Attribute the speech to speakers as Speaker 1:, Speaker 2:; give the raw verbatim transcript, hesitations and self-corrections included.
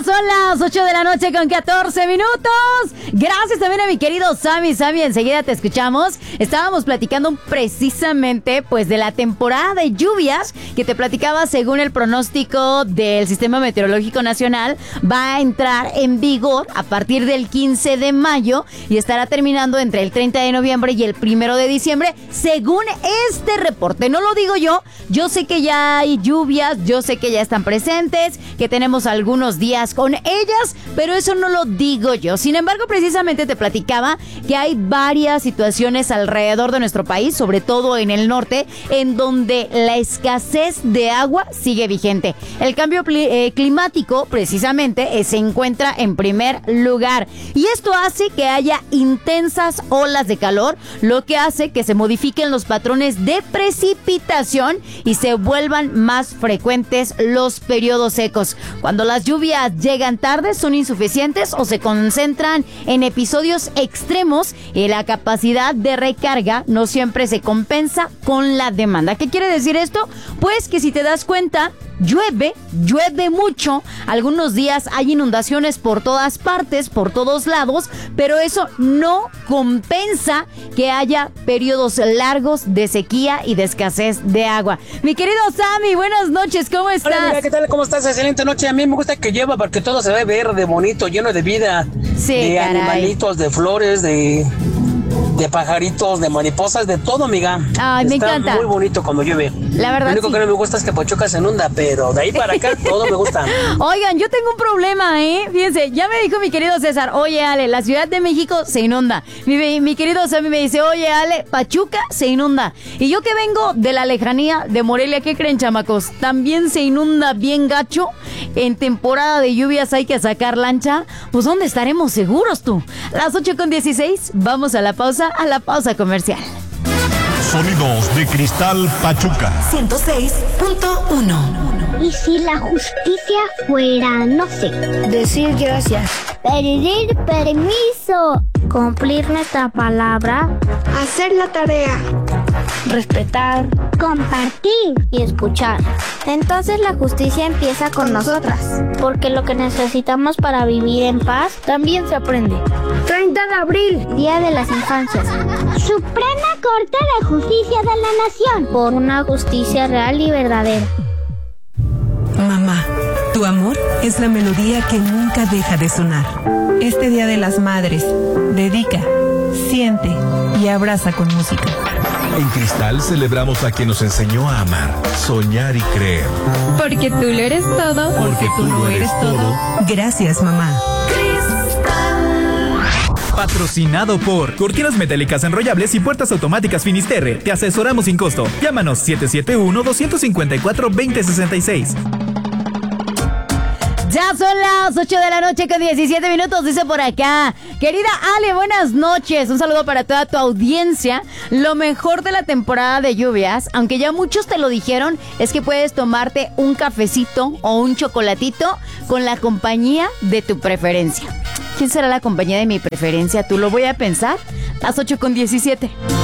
Speaker 1: son las ocho de la noche con catorce minutos. Gracias también a mi querido Sammy. Sammy, enseguida te escuchamos. Estábamos platicando precisamente pues de la temporada de lluvias que te platicaba. Según el pronóstico del Sistema Meteorológico Nacional, va a entrar en vigor a partir del quince de mayo y estará terminando entre el treinta de noviembre y el primero de diciembre, según este reporte. No lo digo yo, yo sé que ya hay lluvias, yo sé que ya están presentes, que tenemos algunos días con ellas, pero eso no lo digo yo. Sin embargo, precisamente te platicaba que hay varias situaciones alrededor de nuestro país, sobre todo en el norte, en donde la escasez de agua sigue vigente. El cambio pli- eh, climático, precisamente, eh, se encuentra en primer lugar. Y esto hace que haya intensas olas de calor, lo que hace que se modifiquen los patrones de precipitación y se vuelvan más frecuentes los periodos secos. Cuando las lluvias llegan tarde, son insuficientes o se concentran en episodios extremos y la capacidad de recarga no siempre se compensa con la demanda. ¿Qué quiere decir esto? Pues que si te das cuenta, llueve, llueve mucho. Algunos días hay inundaciones por todas partes, por todos lados, pero eso no compensa que haya periodos largos de sequía y de escasez de agua. Mi querido Sammy, buenas noches, ¿cómo estás?
Speaker 2: Hola, amiga, ¿qué tal? ¿Cómo estás? Excelente noche. A mí me gusta que llueva porque todo se ve verde, bonito, lleno de vida.
Speaker 1: Sí,
Speaker 2: de
Speaker 1: caray.
Speaker 2: animalitos, de flores, de... de pajaritos, de mariposas, de todo, amiga.
Speaker 1: Ay, me
Speaker 2: Está
Speaker 1: encanta.
Speaker 2: muy bonito cuando llueve.
Speaker 1: La verdad,
Speaker 2: Lo único
Speaker 1: sí.
Speaker 2: que no me gusta es que Pachuca se inunda, pero de ahí para acá todo me gusta.
Speaker 1: Oigan, yo tengo un problema, ¿eh? Fíjense, ya me dijo mi querido César, oye, Ale, la Ciudad de México se inunda. Mi, mi querido Sammy me dice, oye, Ale, Pachuca se inunda. Y yo que vengo de la lejanía de Morelia, ¿qué creen, chamacos? También se inunda bien gacho. En temporada de lluvias hay que sacar lancha. Pues, ¿dónde estaremos seguros tú? Las ocho con dieciséis, vamos a la pausa, a la pausa comercial.
Speaker 3: Sonidos de Cristal Pachuca.
Speaker 4: ciento seis punto uno.
Speaker 5: ¿Y si la justicia fuera, no sé,
Speaker 6: Decir gracias.
Speaker 5: pedir permiso, cumplir nuestra palabra,
Speaker 6: Hacer la tarea. Respetar.
Speaker 5: compartir y escuchar? Entonces la justicia empieza con nosotras, porque lo que necesitamos para vivir en paz
Speaker 6: También se aprende. treinta de abril.
Speaker 5: Día de las Infancias. Suprema Corte de Justicia de la Nación. Por una justicia real y verdadera.
Speaker 4: Mamá, tu amor es la melodía que nunca deja de sonar. Este Día de las Madres, dedica, siente y abraza con música.
Speaker 3: En Cristal celebramos a quien nos enseñó a amar, soñar y creer.
Speaker 7: Porque tú lo eres todo.
Speaker 3: Porque tú lo eres todo.
Speaker 4: Gracias, mamá.
Speaker 8: Patrocinado por Cortinas Metálicas Enrollables y Puertas Automáticas Finisterre. Te asesoramos sin costo. Llámanos siete siete uno, dos cinco cuatro, dos cero seis seis.
Speaker 1: Ya son las ocho de la noche con diecisiete minutos, dice por acá. Querida Ale, buenas noches. Un saludo para toda tu audiencia. Lo mejor de la temporada de lluvias, aunque ya muchos te lo dijeron, es que puedes tomarte un cafecito o un chocolatito con la compañía de tu preferencia. ¿Quién será la compañía de mi preferencia? ¿Tú lo voy a pensar? Las ocho con diecisiete.